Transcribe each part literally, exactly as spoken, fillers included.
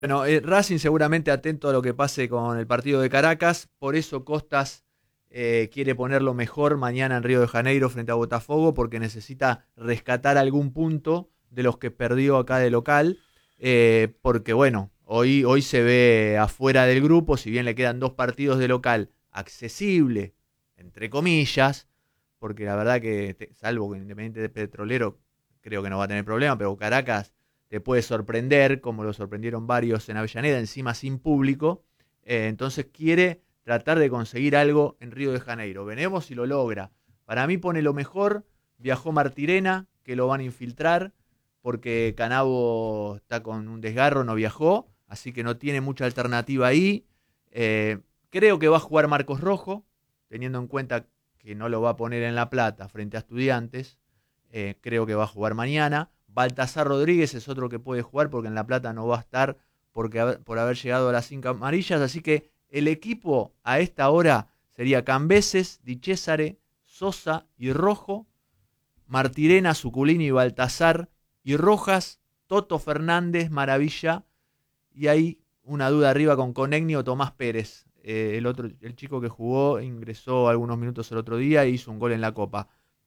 Bueno, eh, Racing seguramente atento a lo que pase con el partido de Caracas, por eso Costas eh, quiere ponerlo mejor mañana en Río de Janeiro frente a Botafogo, porque necesita rescatar algún punto de los que perdió acá de local, eh, porque bueno, hoy, hoy se ve afuera del grupo, si bien le quedan dos partidos de local accesible, entre comillas, porque la verdad que, te, salvo que Independiente de Petrolero, creo que no va a tener problema, pero Caracas te puede sorprender, como lo sorprendieron varios en Avellaneda, encima sin público. Eh, entonces quiere tratar de conseguir algo en Río de Janeiro. Veremos si lo logra. Para mí pone lo mejor. Viajó Martirena, que lo van a infiltrar, porque Canavo está con un desgarro, no viajó, así que no tiene mucha alternativa ahí. Eh, creo que va a jugar Marcos Rojo, teniendo en cuenta que no lo va a poner en La Plata frente a Estudiantes. Eh, creo que va a jugar mañana. Baltasar Rodríguez es otro que puede jugar porque en La Plata no va a estar porque, por haber llegado a las cinco amarillas. Así que el equipo a esta hora sería Cambeses, Di Cesare, Sosa y Rojo, Martirena, Suculini, Baltasar y Rojas, Toto Fernández, Maravilla. Y hay una duda arriba con Conegni o Tomás Pérez. Eh, el, otro, el chico que jugó ingresó algunos minutos el otro día e hizo un gol en la Copa.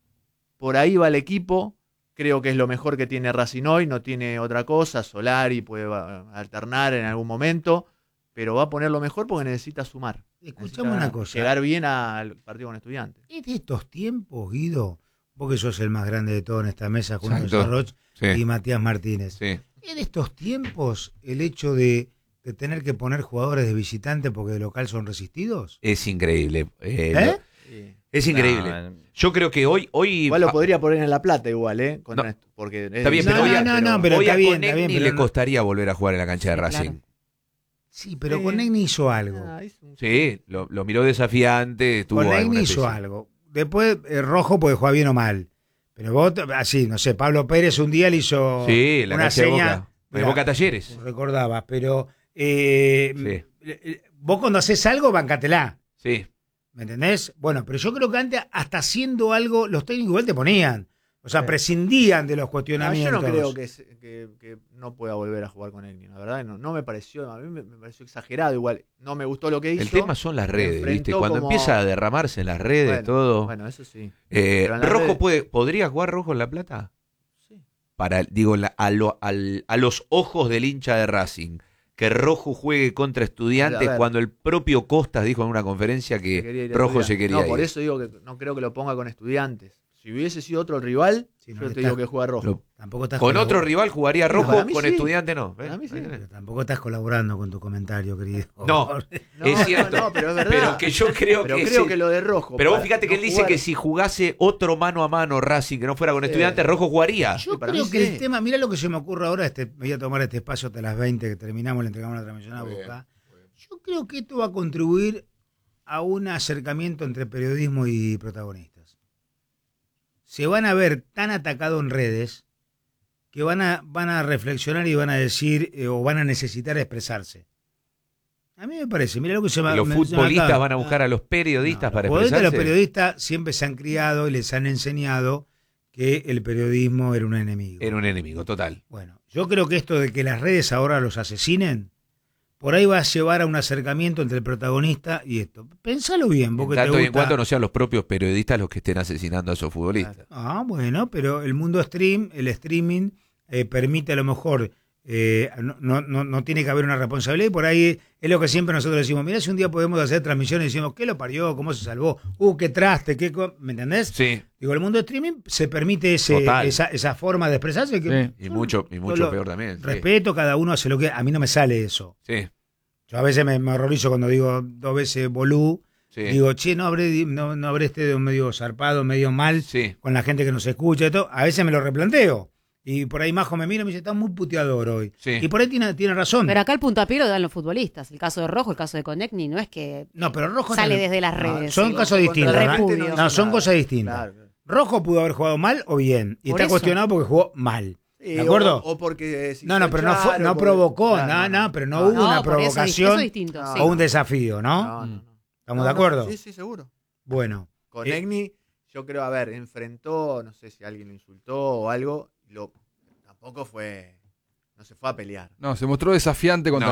Por ahí va el equipo. Creo que es lo mejor que tiene Racing hoy, no tiene otra cosa. Solari puede alternar en algún momento, pero va a poner lo mejor porque necesita sumar. Escuchame necesita una cosa. Llegar bien al partido con Estudiantes. ¿Es de estos tiempos, Guido? Vos que sos el más grande de todo en esta mesa, junto Exacto. a Roch Sí. y Matías Martínez. Sí. ¿Es de estos tiempos el hecho de, de tener que poner jugadores de visitante porque de local son resistidos? Es increíble. Eh, ¿Eh? lo- Sí. es increíble. No, Yo creo que hoy... hoy Igual lo podría poner en La Plata igual, ¿eh? Contra No. esto, porque es Está bien, de pero No, hoy a, no, no, pero hoy está a bien, Conegni está bien, pero le no- costaría volver a jugar en la cancha de Sí, Racing. claro. Sí, pero Eh. Conegni hizo algo. Ah, hizo un- Sí, lo, lo miró desafiante. Tuvo alguna Conegni hizo especie- algo. Después, eh, Rojo puede jugar bien o mal. Pero vos, así, no sé, Pablo Pérez un día le hizo Sí, la una cancha de seña. Boca. De Mirá, Boca Talleres. recordabas, pero eh, Sí. eh, vos cuando haces algo, bancatela. Sí. ¿Me entendés? Bueno, pero yo creo que antes, hasta haciendo algo, los técnicos igual te ponían. O sea, Sí. prescindían de los No, yo cuestionamientos. no creo que, se- que, que no pueda volver a jugar con Egni, la verdad, no, no me pareció, a mí me, me pareció exagerado igual, no me gustó lo que hizo. El tema son las redes, enfrentó ¿viste? Cuando como- empieza a derramarse en las redes, Bueno, todo. Bueno, eso sí. Eh, pero en las ¿Rojo redes- puede, podría jugar Rojo en La Plata? Sí. Para, digo, la- a, lo- al- a los ojos del hincha de Racing, que Rojo juegue contra Estudiantes A ver. cuando el propio Costas dijo en una conferencia Se que quería ir a Rojo Estudiantes. se quería No, ir. por eso digo que no creo que lo ponga con Estudiantes. Si hubiese sido otro rival, Sí, no yo le te está- digo que juega Rojo. Lo- Tampoco estás Con colabor- otro rival jugaría Pero Rojo, para mí con sí. Estudiantes no. ¿ves? Para mí sí. Ahí tenés. Pero tampoco estás colaborando con tu comentario, querido. No, No, es cierto. no, no, pero es verdad. Pero que yo creo Pero que creo sí. que lo de Rojo. Pero vos para fíjate que no él dice jugar- que si jugase otro mano a mano Racing, que no fuera con Sí. Estudiantes, Rojo jugaría. Yo Sí, para creo mí que sí. el tema, mira lo que se me ocurre ahora, este, voy a tomar este espacio hasta las veinte que terminamos, le entregamos la transmisión a Muy Boca. Yo creo que esto va a contribuir a un acercamiento entre periodismo y protagonistas. Se van a ver tan atacados en redes que van a, van a reflexionar y van a decir eh, o van a necesitar expresarse. A mí me parece, mira lo que se me Los me- se me futbolistas acaba. van a buscar a los periodistas No, para los futbolistas y expresarse. los periodistas siempre se han criado y les han enseñado que el periodismo era un enemigo. Era un enemigo, total. Bueno, yo creo que esto de que las redes ahora los asesinen, por ahí va a llevar a un acercamiento entre el protagonista y esto. Pensalo bien, vos En que te tanto y en gusta. cuanto no sean los propios periodistas los que estén asesinando a esos futbolistas. Ah, bueno, pero el mundo stream, el streaming, eh, permite a lo mejor, eh, no, no, no, no tiene que haber una responsabilidad y por ahí es lo que siempre nosotros decimos, mirá si un día podemos hacer transmisiones y decimos, ¿qué lo parió? ¿Cómo se salvó? Uh, qué traste, qué... co-", ¿me entendés? Sí, Digo, el mundo streaming se permite ese, Total. esa, esa forma de expresarse que Sí. y mucho, y mucho Solo peor también. Sí. respeto, cada uno hace lo que... A mí no me sale eso. Sí, Yo a veces me, me horrorizo cuando digo dos veces bolú. sí. Digo, che, no habré, no, no habré este medio zarpado, medio mal Sí. con la gente que nos escucha y todo. A veces me lo replanteo. Y por ahí Majo me mira y me dice, está muy puteador hoy. Sí. Y por ahí tiene, tiene razón. Pero acá el puntapié lo dan los futbolistas. El caso de Rojo, el caso de Conegni, no es que No, pero Rojo... sale no- desde las no, redes. son digo. casos distintos. Contra la ¿verdad? gente Repudio. No, hizo son nada. cosas distintas. Claro, claro. Rojo pudo haber jugado mal o bien. Y Por está eso. cuestionado porque jugó mal. Sí, ¿De acuerdo? O, o porque eh, se No, no, hizo pero no, fue, echar, no o porque- provocó, Claro, no, no, pero no, no, hubo una No, por eso, eso provocación es distinto. No. sí. o un desafío, ¿no? No, no, no. ¿Estamos No, de no, acuerdo? Sí, sí, seguro. Bueno. Con Eh, Egni, yo creo, a ver, enfrentó, no sé si alguien lo insultó o algo, lo, tampoco fue No se fue a pelear. No, se mostró desafiante contra